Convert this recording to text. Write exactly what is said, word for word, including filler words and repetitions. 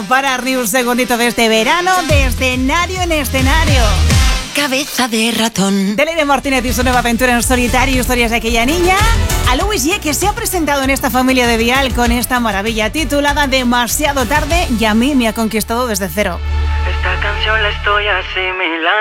parar ni un segundito de este verano, de escenario en escenario. Cabeza de ratón. De Leire Martínez y su nueva aventura en solitario, historias de aquella niña. A Louis Ye, que se ha presentado en esta familia de Dial con esta maravilla titulada Demasiado tarde y a mí me ha conquistado desde cero. Esta canción la estoy asimilando.